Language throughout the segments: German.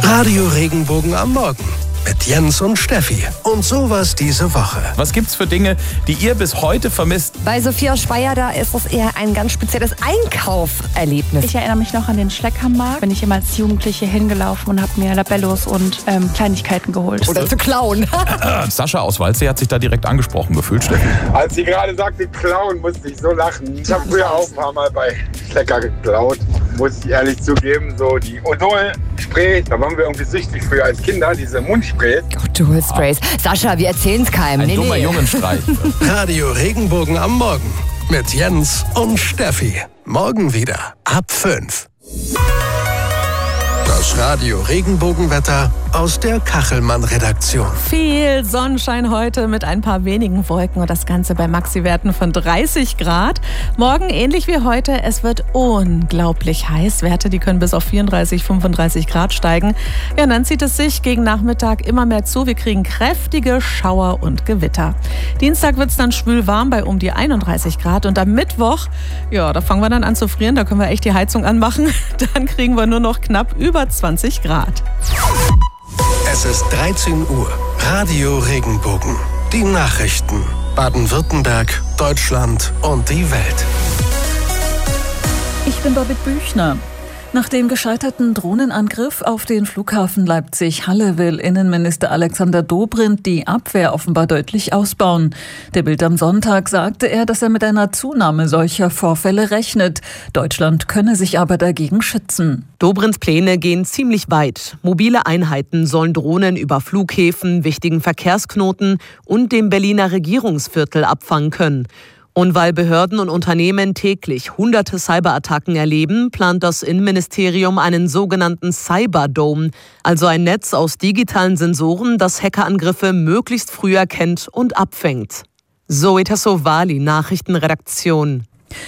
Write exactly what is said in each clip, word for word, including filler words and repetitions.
Radio Regenbogen am Morgen mit Jens und Steffi. Und sowas diese Woche. Was gibt's für Dinge, die ihr bis heute vermisst? Bei Sophia Speyer, da ist es eher ein ganz spezielles Einkauferlebnis. Ich erinnere mich noch an den Schleckermarkt. Bin ich immer als Jugendliche hingelaufen und habe mir Labellos und ähm, Kleinigkeiten geholt. Oder zu klauen. Sascha aus Waldsee hat sich da direkt angesprochen gefühlt, Steffi. Als sie gerade sagte, klauen, musste ich so lachen. Ich habe früher auch ein paar Mal bei Schlecker geklaut, muss ich ehrlich zugeben. So die Odol-Spray, da waren wir irgendwie süchtig früher als Kinder, diese Mundsprays. Odol-Sprays. Sascha, wir erzählen es keinem. Ein nee, dummer nee. Jungenstreich. Radio Regenbogen am Morgen mit Jens und Steffi. Morgen wieder ab fünf. Das Radio Regenbogenwetter aus der Kachelmann-Redaktion. Viel Sonnenschein heute mit ein paar wenigen Wolken und das Ganze bei Maxi-Werten von dreißig Grad. Morgen ähnlich wie heute, es wird unglaublich heiß. Werte, die können bis auf vierunddreißig, fünfunddreißig Grad steigen. Ja, und dann zieht es sich gegen Nachmittag immer mehr zu. Wir kriegen kräftige Schauer und Gewitter. Dienstag wird es dann schwül warm bei um die einunddreißig Grad und am Mittwoch, ja, da fangen wir dann an zu frieren. Da können wir echt die Heizung anmachen. Dann kriegen wir nur noch knapp über zwanzig Grad. Es ist dreizehn Uhr. Radio Regenbogen. Die Nachrichten. Baden-Württemberg, Deutschland und die Welt. Ich bin Birgit Büchner. Nach dem gescheiterten Drohnenangriff auf den Flughafen Leipzig-Halle will Innenminister Alexander Dobrindt die Abwehr offenbar deutlich ausbauen. Der Bild am Sonntag sagte er, dass er mit einer Zunahme solcher Vorfälle rechnet. Deutschland könne sich aber dagegen schützen. Dobrindts Pläne gehen ziemlich weit. Mobile Einheiten sollen Drohnen über Flughäfen, wichtigen Verkehrsknoten und dem Berliner Regierungsviertel abfangen können. Und weil Behörden und Unternehmen täglich hunderte Cyberattacken erleben, plant das Innenministerium einen sogenannten Cyberdome, also ein Netz aus digitalen Sensoren, das Hackerangriffe möglichst früh erkennt und abfängt. Zoe Tassovali, Nachrichtenredaktion.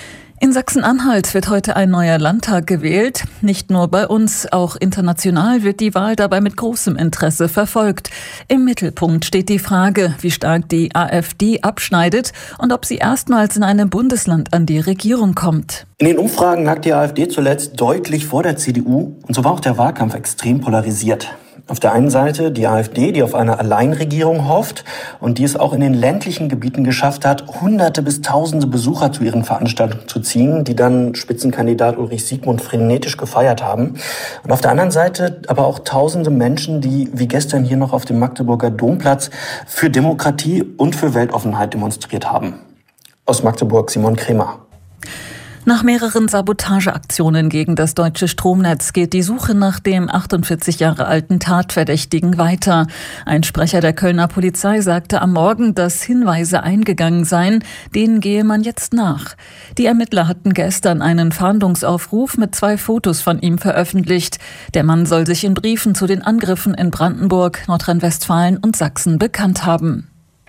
In Sachsen-Anhalt wird heute ein neuer Landtag gewählt. Nicht nur bei uns, auch international wird die Wahl dabei mit großem Interesse verfolgt. Im Mittelpunkt steht die Frage, wie stark die AfD abschneidet und ob sie erstmals in einem Bundesland an die Regierung kommt. In den Umfragen lag die AfD zuletzt deutlich vor der C D U und so war auch der Wahlkampf extrem polarisiert. Auf der einen Seite die AfD, die auf eine Alleinregierung hofft und die es auch in den ländlichen Gebieten geschafft hat, hunderte bis tausende Besucher zu ihren Veranstaltungen zu ziehen, die dann Spitzenkandidat Ulrich Siegmund frenetisch gefeiert haben. Und auf der anderen Seite aber auch tausende Menschen, die wie gestern hier noch auf dem Magdeburger Domplatz für Demokratie und für Weltoffenheit demonstriert haben. Aus Magdeburg Simon Kremer. Nach mehreren Sabotageaktionen gegen das deutsche Stromnetz geht die Suche nach dem achtundvierzig Jahre alten Tatverdächtigen weiter. Ein Sprecher der Kölner Polizei sagte am Morgen, dass Hinweise eingegangen seien, denen gehe man jetzt nach. Die Ermittler hatten gestern einen Fahndungsaufruf mit zwei Fotos von ihm veröffentlicht. Der Mann soll sich in Briefen zu den Angriffen in Brandenburg, Nordrhein-Westfalen und Sachsen bekannt haben.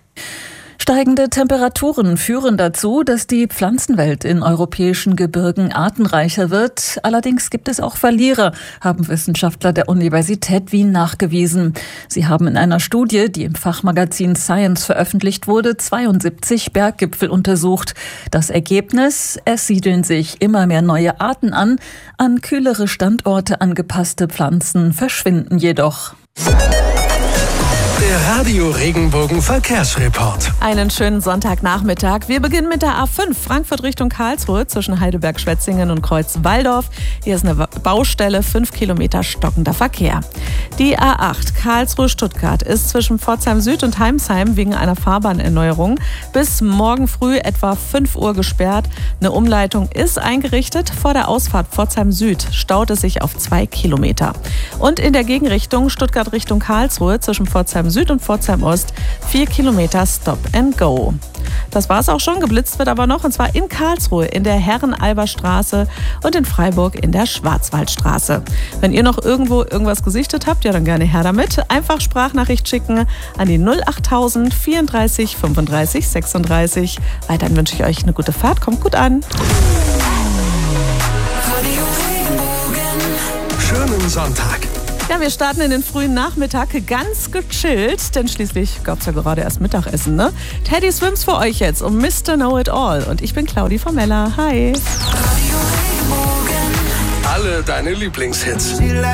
Steigende Temperaturen führen dazu, dass die Pflanzenwelt in europäischen Gebirgen artenreicher wird. Allerdings gibt es auch Verlierer, haben Wissenschaftler der Universität Wien nachgewiesen. Sie haben in einer Studie, die im Fachmagazin Science veröffentlicht wurde, zweiundsiebzig Berggipfel untersucht. Das Ergebnis: Es siedeln sich immer mehr neue Arten an. An kühlere Standorte angepasste Pflanzen verschwinden jedoch. Der Radio Regenbogen Verkehrsreport. Einen schönen Sonntagnachmittag. Wir beginnen mit der A fünf Frankfurt Richtung Karlsruhe zwischen Heidelberg-Schwetzingen und Kreuz-Walldorf. Hier ist eine Baustelle, fünf Kilometer stockender Verkehr. Die A acht Karlsruhe-Stuttgart ist zwischen Pforzheim Süd und Heimsheim wegen einer Fahrbahnerneuerung bis morgen früh etwa fünf Uhr gesperrt. Eine Umleitung ist eingerichtet. Vor der Ausfahrt Pforzheim Süd staut es sich auf zwei Kilometer. Und in der Gegenrichtung Stuttgart Richtung Karlsruhe zwischen Pforzheim Süd und Pforzheim Ost vier Kilometer Stop and Go. Das war's auch schon. Geblitzt wird aber noch, und zwar in Karlsruhe in der Herren-Alber-Straße und in Freiburg in der Schwarzwaldstraße. Wenn ihr noch irgendwo irgendwas gesichtet habt, ja dann gerne her damit. Einfach Sprachnachricht schicken an die null achttausend vierunddreißig fünfunddreißig sechsunddreißig. Weiterhin wünsche ich euch eine gute Fahrt. Kommt gut an. Schönen Sonntag. Ja, wir starten in den frühen Nachmittag ganz gechillt, denn schließlich gab es ja gerade erst Mittagessen, ne? Teddy Swims für euch jetzt um Mister Know-It-All und ich bin Claudi Formella. Hi! Alle deine Lieblingshits.